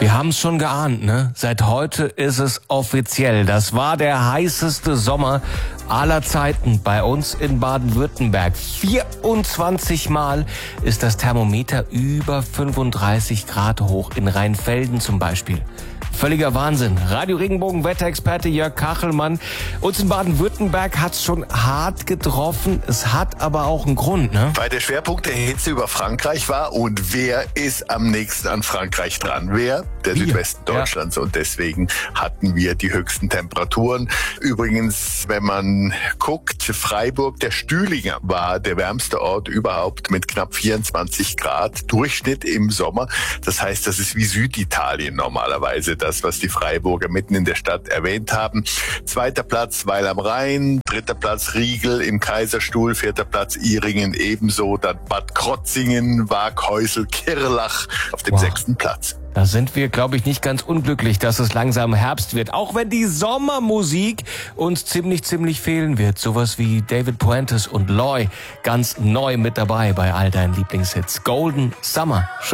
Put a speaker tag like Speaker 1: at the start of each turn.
Speaker 1: Wir haben es schon geahnt, ne? Seit heute ist es offiziell. Das war der heißeste Sommer aller Zeiten bei uns in Baden-Württemberg. 24 Mal ist das Thermometer über 35 Grad hoch. In Rheinfelden zum Beispiel. Völliger Wahnsinn. Radio Regenbogen Wetterexperte Jörg Kachelmann. Uns in Baden-Württemberg hat's schon hart getroffen. Es hat aber auch einen Grund, ne?
Speaker 2: Weil der Schwerpunkt der Hitze über Frankreich war. Und wer ist am nächsten an Frankreich dran? Wer? Der Südwesten Deutschlands. Ja. Und deswegen hatten wir die höchsten Temperaturen. Übrigens, wenn man guckt, Freiburg, der Stühlinger war der wärmste Ort überhaupt mit knapp 24 Grad Durchschnitt im Sommer. Das heißt, das ist wie Süditalien normalerweise, das, was die Freiburger mitten in der Stadt erwähnt haben. 2. Platz Weil am Rhein, 3. Platz Riegel im Kaiserstuhl, 4. Platz Ihringen ebenso, dann Bad Krotzingen, Waaghäusel, Kirlach auf dem 6. Platz.
Speaker 1: Da sind wir, glaube ich, nicht ganz unglücklich, dass es langsam Herbst wird. Auch wenn die Sommermusik uns ziemlich fehlen wird. Sowas wie David Puentes und Loy ganz neu mit dabei bei all deinen Lieblingshits. Golden Summer.